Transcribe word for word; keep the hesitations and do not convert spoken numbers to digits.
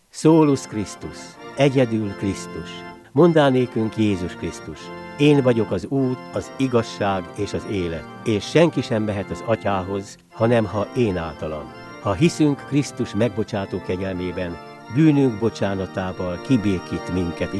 Solus Christus, egyedül Krisztus. Monddá nékünk Jézus Krisztus. Én vagyok az út, az igazság és az élet, és senki sem mehet az Atyához, hanem ha én általam. Ha hiszünk Krisztus megbocsátó kegyelmében, bűnünk bocsánatával kibékít minket